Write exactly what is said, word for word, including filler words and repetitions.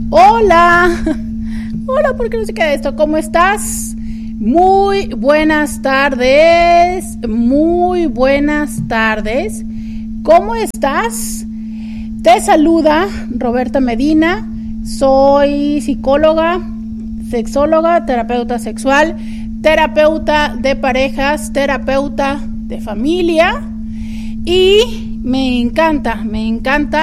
Hola, hola, ¿por qué no se queda esto? ¿Cómo estás? Muy buenas tardes, muy buenas tardes. ¿Cómo estás? Te saluda Roberta Medina, soy psicóloga, sexóloga, terapeuta sexual, terapeuta de parejas, terapeuta de familia y me encanta, me encanta